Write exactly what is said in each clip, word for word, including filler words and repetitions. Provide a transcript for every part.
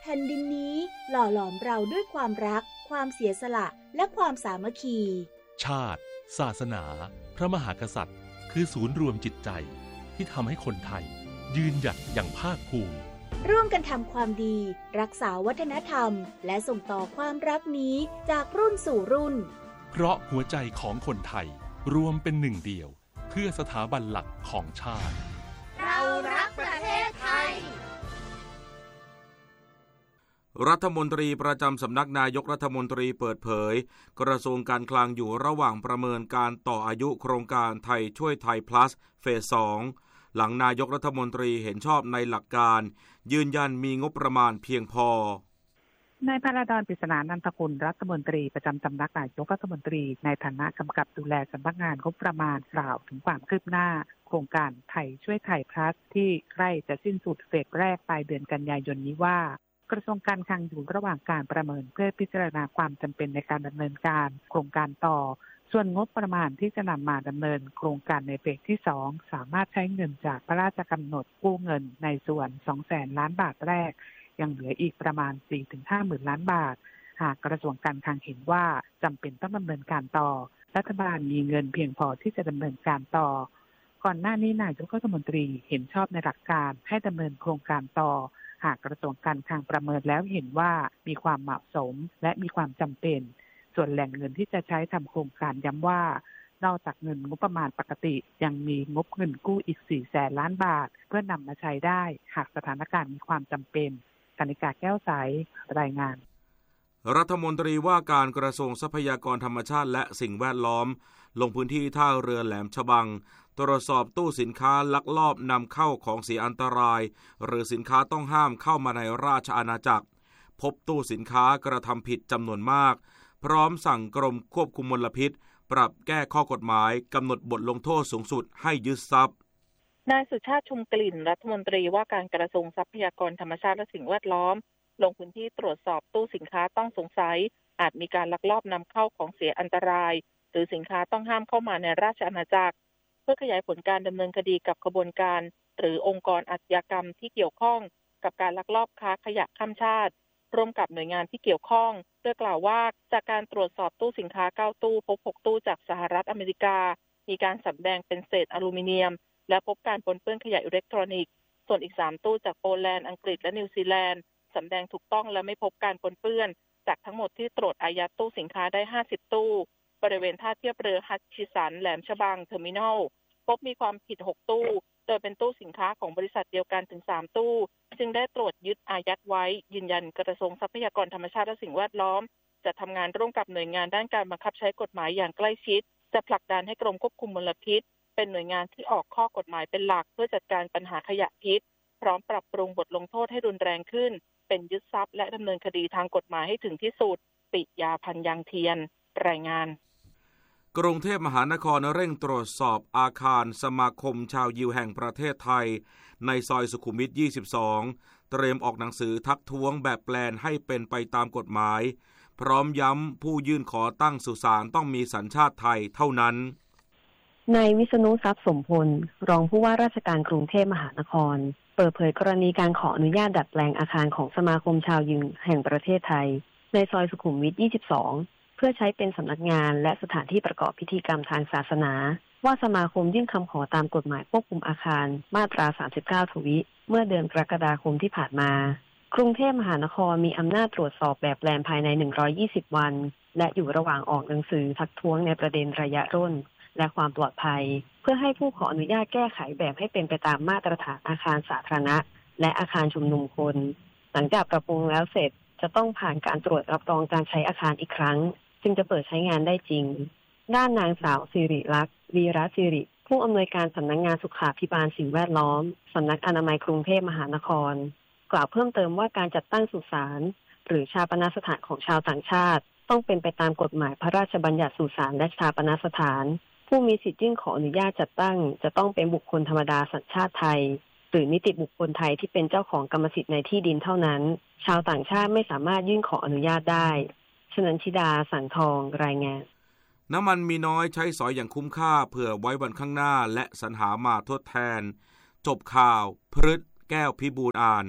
แผ่นดินนี้หล่อหลอมเราด้วยความรักความเสียสละและความสามัคคีชาติศาสนาพระมหากษัตริย์คือศูนย์รวมจิตใจที่ทำให้คนไทยยืนหยัดอย่างภาคภูมิร่วมกันทำความดีรักษาวัฒนธรรมและส่งต่อความรักนี้จากรุ่นสู่รุ่นเพราะหัวใจของคนไทยรวมเป็นหนึ่งเดียวเพื่อสถาบันหลักของชาติเรารักประเทศไทยรัฐมนตรีประจำสำนักนายกรัฐมนตรีเปิดเผยกระทรวงการคลังอยู่ระหว่างประเมินการต่ออายุโครงการไทยช่วยไทย plus เฟส สอง หลังนายกรัฐมนตรีเห็นชอบในหลักการยืนยันมีงบประมาณเพียงพอนายพระดอน ปริศนานันทกุลรัฐมนตรีประจำสำนักนายกรัฐมนตรีในฐานะกำกับดูแลสำนักงานงบประมาณกล่าวถึงความคืบหน้าโครงการไทยช่วยไทย plus ที่ใกล้จะสิ้นสุดเฟสแรกปลายเดือนกันยายนนี้ว่ากระทรวงการคลังอยู่ระหว่างการประเมินเพื่อพิจารณาความจำเป็นในการดำเนินการโครงการต่อส่วนงบประมาณที่จะนำมาดำเนินโครงการในเฟสที่สองสามารถใช้เงินจากพระราชกำหนดกู้เงินในส่วน สองแสน ล้านบาทแรกยังเหลืออีกประมาณ สี่ถึงห้าหมื่น ล้านบาทหากกระทรวงการคลังเห็นว่าจำเป็นต้องดำเนินการต่อรัฐบาลมีเงินเพียงพอที่จะดำเนินการต่อก่อนหน้านี้นายกรัฐมนตรีเห็นชอบในหลักการให้ดำเนินโครงการต่อหากกระทรวงการคลังประเมินแล้วเห็นว่ามีความเหมาะสมและมีความจำเป็นส่วนแหล่งเงินที่จะใช้ทำโครงการย้ำว่านอกจากเงินงบประมาณปกติยังมีงบเงินกู้อีก สี่แสน ล้านบาทเพื่อนำมาใช้ได้หากสถานการณ์มีความจำเป็นกนิกาแก้วใสรายงานรัฐมนตรีว่าการกระทรวงทรัพยากรธรรมชาติและสิ่งแวดล้อมลงพื้นที่ท่าเรือแหลมฉบังตรวจสอบตู้สินค้าลักลอบนำเข้าของเสียอันตรายหรือสินค้าต้องห้ามเข้ามาในราชอาณาจักรพบตู้สินค้ากระทำผิดจำนวนมากพร้อมสั่งกรมควบคุมมลพิษปรับแก้ข้อกฎหมายกำหนดบทลงโทษสูงสุดให้ยึดทรัพย์นายสุชาติชุมกลิ่นรัฐมนตรีว่าการกระทรวงทรัพยากรธรรมชาติและสิ่งแวดล้อมลงพื้นที่ตรวจสอบตู้สินค้าต้องสงสัยอาจมีการลักลอบนำเข้าของเสียอันตรายหรือสินค้าต้องห้ามเข้ามาในราชอาณาจักรเพื่อขยายผลการดำเนินคดีกับขบวนการหรือองค์กรอาชญากรรมที่เกี่ยวข้องกับการลักลอบค้าขยะข้ามชาติร่วมกับหน่วยงานที่เกี่ยวข้องโดยกล่าวว่าจากการตรวจสอบตู้สินค้าเก้าตู้พบหกตู้จากสหรัฐอเมริกามีการสำแดงเป็นเศษอลูมิเนียมและพบการปนเปื้อนขยะอิเล็กทรอนิกส์ส่วนอีกสามตู้จากโปแลนด์อังกฤษและนิวซีแลนด์สำแดงถูกต้องและไม่พบการปนเปื้อนจากทั้งหมดที่ตรวจอายัดตู้สินค้าได้ห้าสิบตู้บริเวณท่าเทียบเรือฮัตชิสันแหลมฉบังเทอร์มินอลพบมีความผิดหกตู้โดยเป็นตู้สินค้าของบริษัทเดียวกันถึงสามตู้จึงได้ตรวจยึดอายัดไว้ยืนยันกระทรวงทรัพยากรธรรมชาติและสิ่งแวดล้อมจะทำงานร่วมกับหน่วยงานด้านการบังคับใช้กฎหมายอย่างใกล้ชิดจะผลักดันให้กรมควบคุมมลพิษเป็นหน่วยงานที่ออกข้อกฎหมายเป็นหลักเพื่อจัดการปัญหาขยะพิษพร้อมปรับปรุงบทลงโทษให้รุนแรงขึ้นเป็นยึดทรัพย์และดำเนินคดีทางกฎหมายให้ถึงที่สุดปิยาพันธ์ยังเทียนรายงานกรุงเทพมหานครเร่งตรวจสอบอาคารสมาคมชาวยิวแห่งประเทศไทยในซอยสุขุมวิทยี่สิบสองเตรียมออกหนังสือทักท้วงแบบแปลนให้เป็นไปตามกฎหมายพร้อมย้ำผู้ยื่นขอตั้งสุสานต้องมีสัญชาติไทยเท่านั้นนายวิษณุทรัพย์สมพลรองผู้ว่าราชการกรุงเทพมหานครเปิดเผยกรณีการขออนุญาตดัดแปลงอาคารของสมาคมชาวยิวแห่งประเทศไทยในซอยสุขุมวิทยี่สิบสองเพื่อใช้เป็นสำนักงานและสถานที่ประกอบพิธีกรรมทางศาสนาว่าสมาคมยื่นคำขอตามกฎหมายควบคุมอาคารมาตราสามสิบเก้าทวิเมื่อเดือนกรกฎาคมที่ผ่านมากรุงเทพมหานครมีอำนาจตรวจสอบแบบแปลนภายในหนึ่งร้อยยี่สิบวันและอยู่ระหว่างออกหนังสือทักท้วงในประเด็นระยะร่นและความปลอดภัยเพื่อให้ผู้ขออนุญาตแก้ไขแบบให้เป็นไปตามมาตรฐานอาคารสาธารณะและอาคารชุมนุมคนหลังจากปรับปรุงแล้วเสร็จจะต้องผ่านการตรวจรับรองการใช้อาคารอีกครั้งจึงจะเปิดใช้งานได้จริงด้านนางสาวสิริลักษณ์วีระสิริผู้อำนวยการสำนักงานสุขาภิบาลสิ่งแวดล้อมสำนักอนามัยกรุงเทพมหานครกล่าวเพิ่มเติมว่าการจัดตั้งสุสานหรือชาปนสถานของชาวต่างชาติต้องเป็นไปตามกฎหมายพระราชบัญญัติสุสานและชาปนสถานผู้มีสิทธิ์ยื่นขออนุญาตจัดตั้งจะต้องเป็นบุคคลธรรมดาสัญชาติไทยหรือนิติบุคคลไทยที่เป็นเจ้าของกรรมสิทธิ์ในที่ดินเท่านั้นชาวต่างชาติไม่สามารถยื่นขออนุญาตได้ชนันชิดาสังทองรายงานน้ำมันมีน้อยใช้สอยอย่างคุ้มค่าเผื่อไว้วันข้างหน้าและสรรหามาทดแทนจบข่าวพฤษแก้วพิบูลอ่าน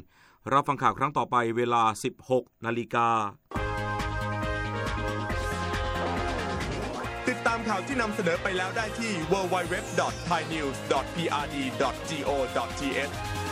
รับฟังข่าวครั้งต่อไปเวลา สิบหกนาฬิกาติดตามข่าวที่นำเสนอไปแล้วได้ที่ ดับเบิลยู ดับเบิลยู ดับเบิลยู ดอท ไทยนิวส์ ดอท พี อาร์ ดี ดอท จี โอ ดอท ที เอช